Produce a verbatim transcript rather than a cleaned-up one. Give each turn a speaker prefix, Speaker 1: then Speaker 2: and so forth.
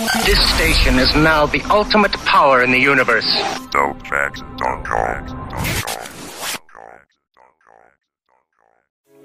Speaker 1: This station is now the ultimate power in the universe.
Speaker 2: Dope Facts dot com.